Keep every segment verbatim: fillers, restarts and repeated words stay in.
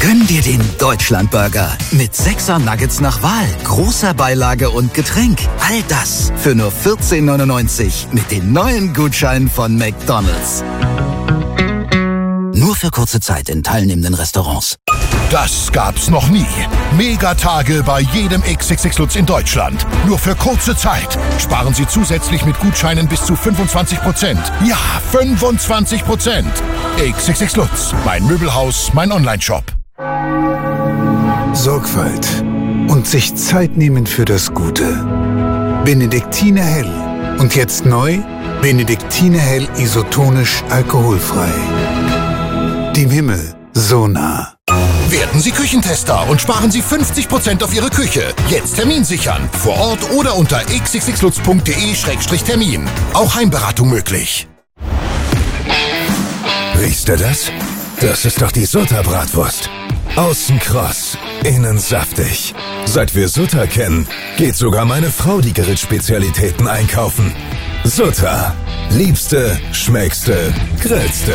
Gönn dir den Deutschlandburger mit sechser Nuggets nach Wahl, großer Beilage und Getränk. All das für nur vierzehn neunundneunzig mit den neuen Gutscheinen von McDonald's. Nur für kurze Zeit in teilnehmenden Restaurants. Das gab's noch nie. Megatage bei jedem X X X Lutz in Deutschland. Nur für kurze Zeit. Sparen Sie zusätzlich mit Gutscheinen bis zu fünfundzwanzig Prozent. Ja, fünfundzwanzig Prozent. X X X Lutz. Mein Möbelhaus, mein Onlineshop. Sorgfalt und sich Zeit nehmen für das Gute. Benediktiner Hell. Und jetzt neu, Benediktiner Hell isotonisch alkoholfrei. Dem Himmel so nah. Werden Sie Küchentester und sparen Sie fünfzig Prozent auf Ihre Küche. Jetzt Termin sichern. Vor Ort oder unter x x x lutz punkt de Schrägstrich Termin. Auch Heimberatung möglich. Riechst du das? Das ist doch die Sutta-Bratwurst. Außen kross, innen saftig. Seit wir Sutta kennen, geht sogar meine Frau die Grillspezialitäten einkaufen. Sutta. Liebste, schmeckste, grillste.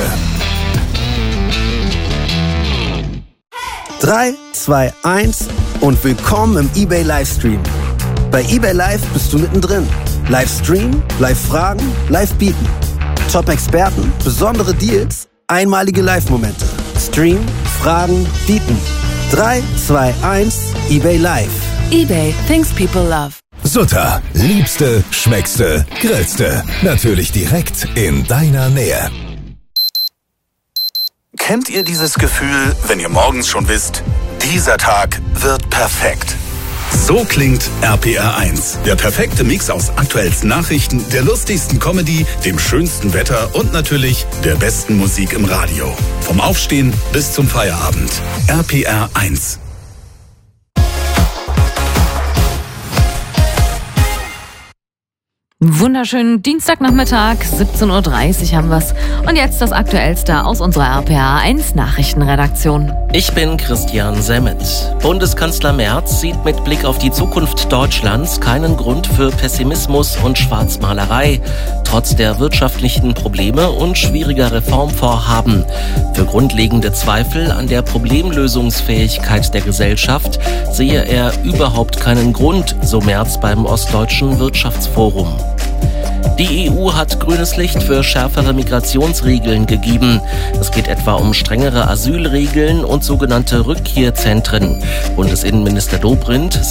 drei, zwei, eins und willkommen im eBay Livestream. Bei eBay Live bist du mittendrin. Livestream, Live-Fragen, Live-Bieten. Top-Experten, besondere Deals, einmalige Live-Momente. Stream, Fragen, Bieten. drei, zwei, eins, eBay Live. eBay, things people love. Sutta. Liebste, schmeckste, grillste. Natürlich direkt in deiner Nähe. Kennt ihr dieses Gefühl, wenn ihr morgens schon wisst, dieser Tag wird perfekt? So klingt R P R eins. Der perfekte Mix aus aktuellsten Nachrichten, der lustigsten Comedy, dem schönsten Wetter und natürlich der besten Musik im Radio. Vom Aufstehen bis zum Feierabend. R P R eins. Wunderschönen Dienstagnachmittag, siebzehn Uhr dreißig haben wir's. Und jetzt das Aktuellste aus unserer R P R eins Nachrichtenredaktion. Ich bin Christian Semmet. Bundeskanzler Merz sieht mit Blick auf die Zukunft Deutschlands keinen Grund für Pessimismus und Schwarzmalerei, trotz der wirtschaftlichen Probleme und schwieriger Reformvorhaben. Für grundlegende Zweifel an der Problemlösungsfähigkeit der Gesellschaft sehe er überhaupt keinen Grund, so Merz beim Ostdeutschen Wirtschaftsforum. Die E U hat grünes Licht für schärfere Migrationsregeln gegeben. Es geht etwa um strengere Asylregeln und sogenannte Rückkehrzentren. Bundesinnenminister Dobrindt